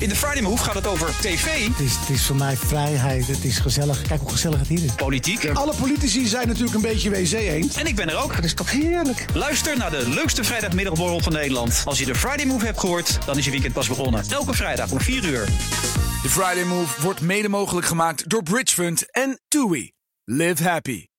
In de Friday Move gaat het over tv. Het is voor mij vrijheid. Het is gezellig. Kijk hoe gezellig het hier is. Politiek. Alle politici zijn natuurlijk een beetje wc-eend. En ik ben er ook. Dat is toch heerlijk. Luister naar de leukste vrijdagmiddagborrel van Nederland. Als je de Friday Move hebt gehoord, dan is je weekend pas begonnen. Elke vrijdag om 4 uur. De Friday Move wordt mede mogelijk gemaakt door Bridgefund en TUI. Live happy.